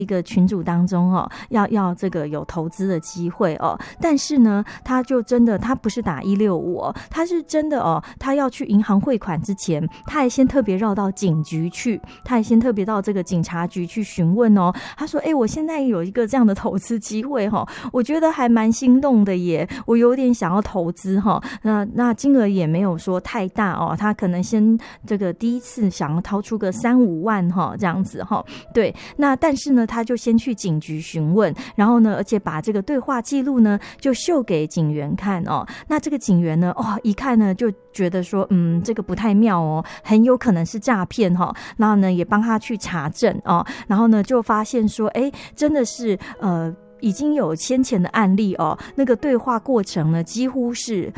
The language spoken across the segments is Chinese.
一个群组当中要这个有投资的机会但是呢他就真的他不是打165他是真的他要去银行汇款之前，他还先特别绕到警局去，他还先特别到这个警察局去询问他说我现在有一个这样的投资机会我觉得还蛮心动的耶，我有点想要投资那金额也没有说太大他可能先这个第一次想要掏出个3-5万这样子对，那但是呢他就先去警局询问，然后呢而且把这个对话记录呢就秀给警员看那这个警员呢一看呢就觉得说这个不太妙很有可能是诈骗然后呢也帮他去查证然后呢就发现说真的是已经有先前的案例那个对话过程呢几乎是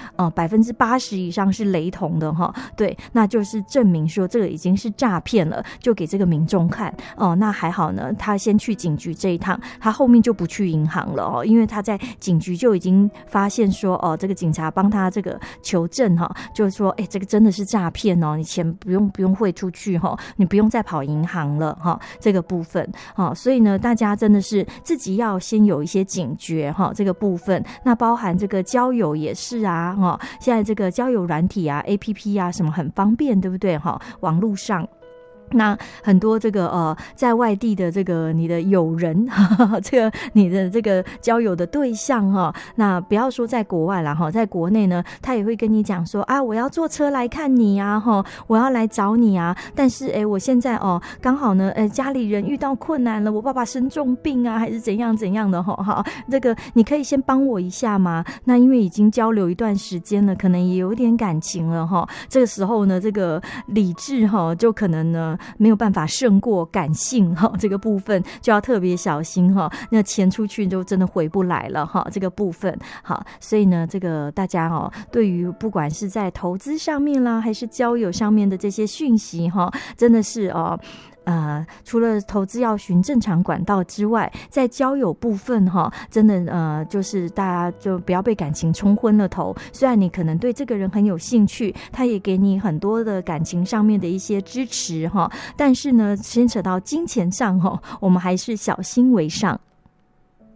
80%以上是雷同的对，那就是证明说这个已经是诈骗了，就给这个民众看那还好呢他先去警局这一趟，他后面就不去银行了因为他在警局就已经发现说这个警察帮他这个求证就是说这个真的是诈骗你钱不用汇出去你不用再跑银行了这个部分所以呢大家真的是自己要先有一些警觉这个部分，那包含这个交友也是啊现在这个交友软体啊 APP 啊什么很方便对不对网络上那很多这个在外地的这个你的友人这个你的这个交友的对象那不要说在国外啦在国内呢他也会跟你讲说我要坐车来看你啊我要来找你啊，但是我现在刚好呢家里人遇到困难了，我爸爸生重病啊还是怎样怎样的这个你可以先帮我一下吗？那因为已经交流一段时间了，可能也有点感情了这个时候呢这个理智就可能呢没有办法胜过感性这个部分就要特别小心那钱出去就真的回不来了这个部分好，所以呢这个大家对于不管是在投资上面啦还是交友上面的这些讯息真的是除了投资要循正常管道之外，在交友部分真的就是大家就不要被感情冲昏了头，虽然你可能对这个人很有兴趣，他也给你很多的感情上面的一些支持但是呢牵扯到金钱上我们还是小心为上。